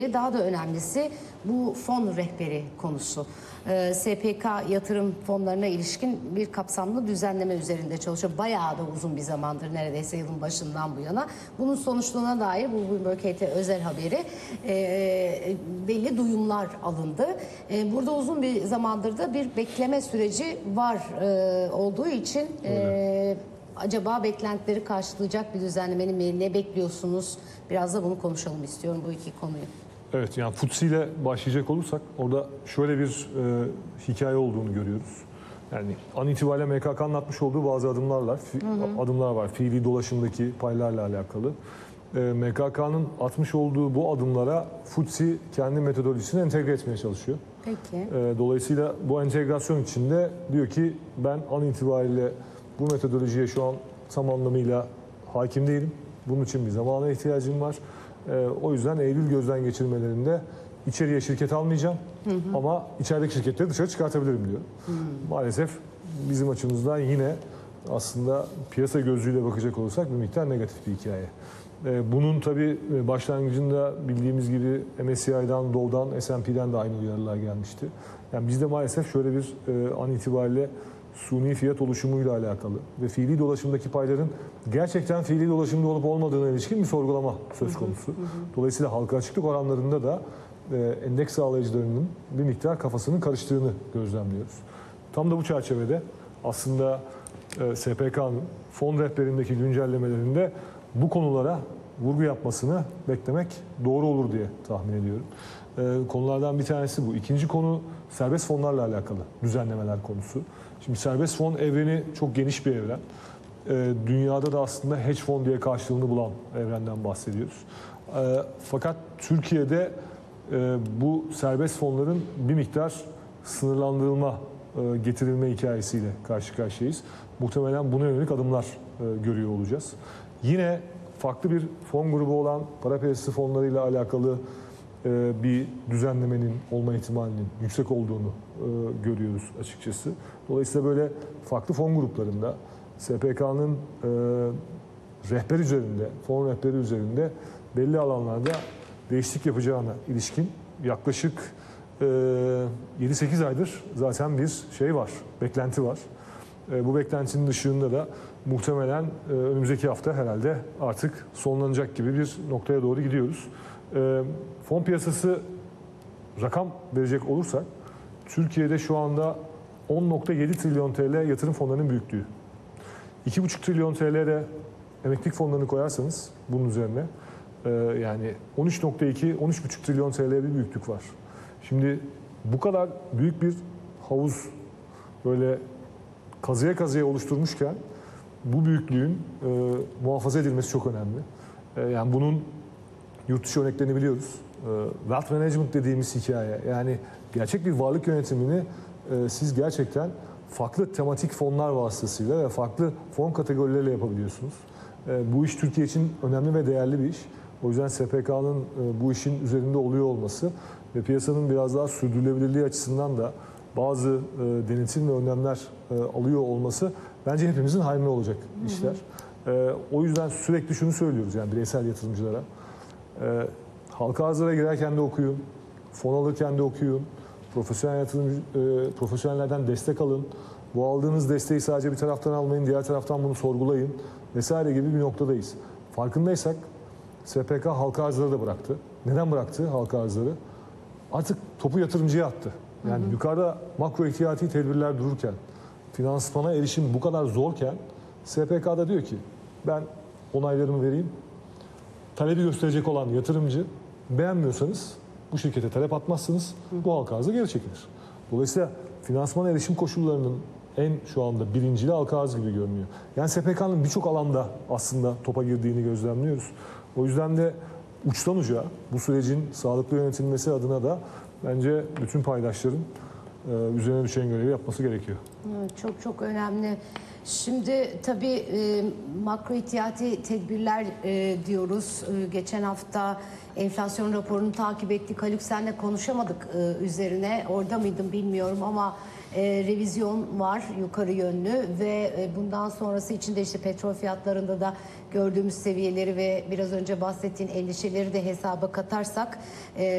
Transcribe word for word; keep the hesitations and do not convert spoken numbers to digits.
Daha da önemlisi bu fon rehberi konusu. Ee, S P K yatırım fonlarına ilişkin bir kapsamlı düzenleme üzerinde çalışıyor. Bayağı da uzun bir zamandır, neredeyse yılın başından bu yana. Bunun sonuçluğuna dair bu Bloomberg H T özel haberi e, belli duyumlar alındı. E, burada uzun bir zamandır da bir bekleme süreci var e, olduğu için e, acaba beklentileri karşılayacak bir düzenlemenin mi? Ne bekliyorsunuz? Biraz da bunu konuşalım istiyorum, bu iki konuyu. Evet, yani Futsi ile başlayacak olursak orada şöyle bir e, hikaye olduğunu görüyoruz. Yani an itibariyle M K K'nın atmış olduğu bazı adımlarla, fi, hı hı. adımlar var. Fiili dolaşımdaki paylarla alakalı. E, M K K'nın atmış olduğu bu adımlara Futsi kendi metodolojisini entegre etmeye çalışıyor. Peki. E, dolayısıyla bu entegrasyon içinde diyor ki ben an itibariyle bu metodolojiye şu an tam anlamıyla hakim değilim. Bunun için bir zamana ihtiyacım var. Ee, o yüzden Eylül gözden geçirmelerinde içeriye şirket almayacağım, hı hı. ama içerideki şirketleri dışarı çıkartabilirim diyor. Hı. Maalesef bizim açımızdan yine aslında piyasa gözlüğüyle bakacak olursak bir miktar negatif bir hikaye. Ee, bunun tabii başlangıcında bildiğimiz gibi M S C I'dan, Dow'dan, S and P'den de aynı uyarılar gelmişti. Yani bizde maalesef şöyle bir e, an itibariyle suni fiyat oluşumuyla alakalı ve fiili dolaşımdaki payların gerçekten fiili dolaşımda olup olmadığına ilişkin bir sorgulama söz konusu. Hı hı hı. Dolayısıyla halka açıklık oranlarında da e, endeks sağlayıcılarının bir miktar kafasının karıştığını gözlemliyoruz. Tam da bu çerçevede aslında e, S P K'nın fon rehberindeki güncellemelerinde bu konulara vurgu yapmasını beklemek doğru olur diye tahmin ediyorum. E, konulardan bir tanesi bu. İkinci konu serbest fonlarla alakalı düzenlemeler konusu. Şimdi serbest fon evreni çok geniş bir evren. E, dünyada da aslında hedge fon diye karşılığını bulan evrenden bahsediyoruz. E, fakat Türkiye'de e, bu serbest fonların bir miktar sınırlandırılma, e, getirilme hikayesiyle karşı karşıyayız. Muhtemelen buna yönelik adımlar e, görüyor olacağız. Yine farklı bir fon grubu olan para piyasası fonlarıyla alakalı e, bir düzenlemenin olma ihtimalinin yüksek olduğunu e, görüyoruz açıkçası. Dolayısıyla böyle farklı fon gruplarında S P K'nın e, rehber üzerinde, fon rehberi üzerinde belli alanlarda değişiklik yapacağına ilişkin yaklaşık e, yedi sekiz aydır zaten bir şey var, beklenti var. E, bu beklentinin ışığında da muhtemelen e, önümüzdeki hafta herhalde artık sonlanacak gibi bir noktaya doğru gidiyoruz. E, fon piyasası rakam verecek olursak Türkiye'de şu anda on nokta yedi trilyon T L yatırım fonlarının büyüklüğü. iki buçuk trilyon T L'de emeklilik fonlarını koyarsanız bunun üzerine e, yani on üç nokta iki on üç buçuk trilyon T L bir büyüklük var. Şimdi bu kadar büyük bir havuz böyle kazıya kazıya oluşturmuşken bu büyüklüğün e, muhafaza edilmesi çok önemli. E, yani bunun yurt dışı örneklerini biliyoruz. E, wealth management dediğimiz hikaye, yani gerçek bir varlık yönetimini e, siz gerçekten farklı tematik fonlar vasıtasıyla ve farklı fon kategorileriyle yapabiliyorsunuz. E, bu iş Türkiye için önemli ve değerli bir iş. O yüzden S P K'nın e, bu işin üzerinde oluyor olması ve piyasanın biraz daha sürdürülebilirliği açısından da bazı e, denetim ve önlemler e, alıyor olması bence hepimizin hayrına olacak işler. Hı hı. E, o yüzden sürekli şunu söylüyoruz yani bireysel yatırımcılara. E, halka arzlara girerken de okuyun, fon alırken de okuyun, profesyonel yatırımcı, e, profesyonellerden destek alın. Bu aldığınız desteği sadece bir taraftan almayın, diğer taraftan bunu sorgulayın vesaire gibi bir noktadayız. Farkındaysak S P K halka arzları da bıraktı. Neden bıraktı halka arzları? Artık topu yatırımcıya attı. Yani hı hı. yukarıda makro ihtiyati tedbirler dururken, finansmana erişim bu kadar zorken S P K'da diyor ki ben onaylarımı vereyim. Talebi gösterecek olan yatırımcı beğenmiyorsanız bu şirkete talep atmazsınız. Hı. Bu halka arzı geri çekilir. Dolayısıyla finansmana erişim koşullarının en şu anda birincili halka arz gibi görünüyor. Yani S P K'nın birçok alanda aslında topa girdiğini gözlemliyoruz. O yüzden de uçtan uca bu sürecin sağlıklı yönetilmesi adına da bence bütün paydaşların e, üzerine düşen görevi yapması gerekiyor. Evet, çok çok önemli. Şimdi tabii e, makro ihtiyati tedbirler e, diyoruz. E, geçen hafta enflasyon raporunu takip ettik. Haluk senle konuşamadık e, üzerine. Orada mıydın bilmiyorum ama e, revizyon var yukarı yönlü ve e, bundan sonrası için de işte petrol fiyatlarında da gördüğümüz seviyeleri ve biraz önce bahsettiğin endişeleri de hesaba katarsak e,